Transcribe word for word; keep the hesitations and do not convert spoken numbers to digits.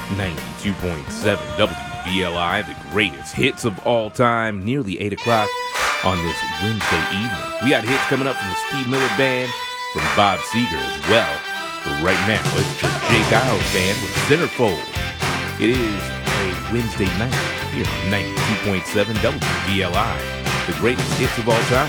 ninety-two point seven W B L I, the greatest hits of all time, nearly eight o'clock on this Wednesday evening. We got hits coming up from the Steve Miller Band, from Bob Seger as well. But right now, it's the Jake Isles Band with Centerfold. It is a Wednesday night here on ninety-two point seven W B L I, the greatest hits of all time.